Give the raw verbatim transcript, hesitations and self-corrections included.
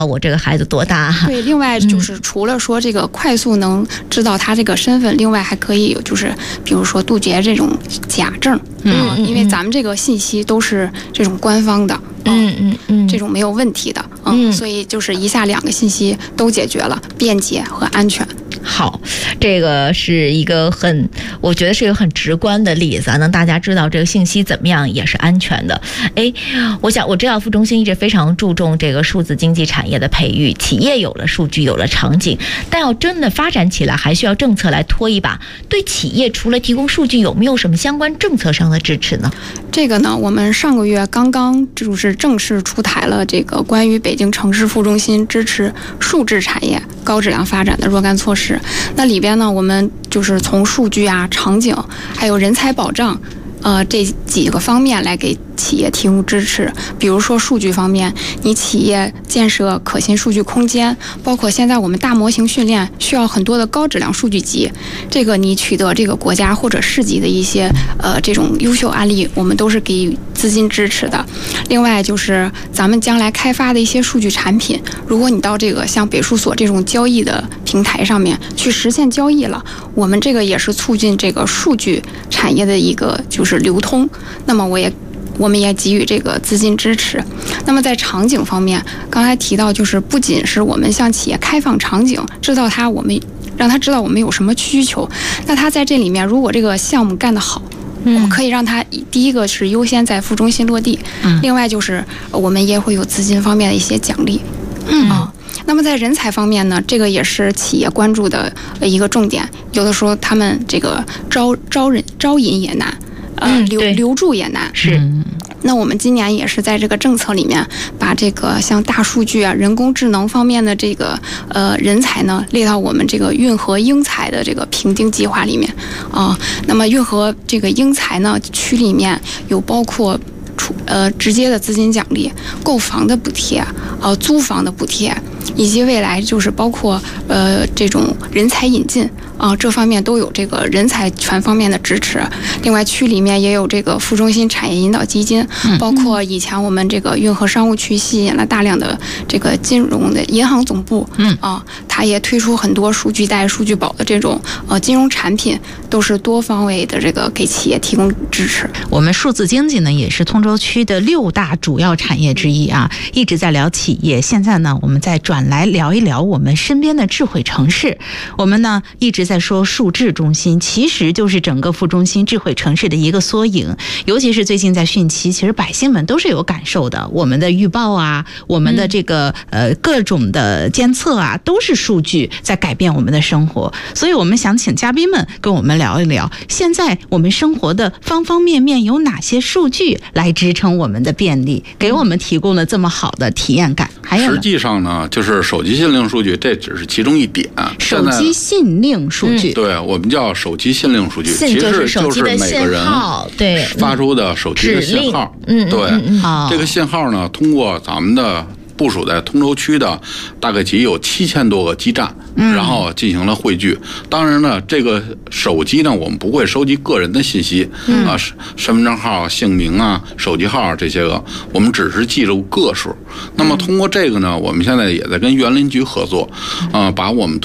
我这个孩子多大？ 对，另外就是除了说这个快速能知道他这个身份，嗯、另外还可以有就是比如说杜绝这种假证，嗯，嗯因为咱们这个信息都是这种官方的， 嗯嗯嗯， 这种没有问题的，嗯，嗯所以就是一下两个信息都解决了，便捷和安全。 好，这个是一个很，我觉得是一个很直观的例子啊，让大家知道这个信息怎么样也是安全的。哎，我想我知道副中心一直非常注重这个数字经济产业的培育，企业有了数据，有了场景，但要真的发展起来，还需要政策来拖一把。对企业除了提供数据，有没有什么相关政策上的支持呢？ 这个呢，我们上个月刚刚就是正式出台了这个关于北京城市副中心支持数字产业高质量发展的若干措施。那里边呢，我们就是从数据啊、场景，还有人才保障，呃，这几个方面来给企业提供支持。比如说数据方面，你企业建设可信数据空间，包括现在我们大模型训练需要很多的高质量数据集，这个你取得这个国家或者市级的一些呃这种优秀案例，我们都是给予资金支持的。另外就是咱们将来开发的一些数据产品，如果你到这个像北数所这种交易的平台上面去实现交易了，我们这个也是促进这个数据产业的一个就是流通。那么我也。我们也给予这个资金支持。那么在场景方面，刚才提到就是不仅是我们向企业开放场景，知道他我们让他知道我们有什么需求，那他在这里面如果这个项目干得好，我们可以让他第一个是优先在副中心落地，嗯、另外就是我们也会有资金方面的一些奖励。嗯啊，那么在人才方面呢，这个也是企业关注的一个重点。有的时候他们这个招招人招引也难。呃，留留住也难， 是。 那我们今年也是在这个政策里面，把这个像大数据啊、人工智能方面的这个呃人才呢，列到我们这个运河英才的这个评定计划里面啊、呃。那么运河这个英才呢区里面有包括出呃直接的资金奖励、购房的补贴、呃租房的补贴，以及未来就是包括呃这种人才引进。啊，这方面都有这个人才全方面的支持。另外，区里面也有这个副中心产业引导基金，包括以前我们这个运河商务区吸引了大量的这个金融的银行总部，嗯啊，它也推出很多数据贷、数据宝的这种呃金融产品，都是多方位的这个给企业提供支持。 我们数字经济呢，也是通州区的六大主要产业之一啊，一直在聊企业。现在呢，我们再转来聊一聊我们身边的智慧城市。我们呢一直在在说数智中心，其实就是整个副中心智慧城市的一个缩影。尤其是最近在汛期，其实百姓们都是有感受的。我们的预报啊，我们的这个呃各种的监测啊，都是数据在改变我们的生活。所以我们想请嘉宾们跟我们聊一聊，现在我们生活的方方面面有哪些数据来支撑我们的便利，给我们提供了这么好的体验感。还有实际上呢，就是手机信令数据，这只是其中一点。 手机信令数据， 嗯、对我们叫手机信令数据， 其实就是每个人对发出的手机的信号。 嗯， 对， 嗯嗯嗯、这个信号呢，通过咱们的部署在通州区的大概集有七千多个基站，嗯、然后进行了汇聚。当然呢，这个手机呢，我们不会收集个人的信息，嗯、啊，身份证号、姓名啊、手机号这些个，我们只是记录个数。那么通过这个呢，我们现在也在跟园林局合作，啊、呃，把我们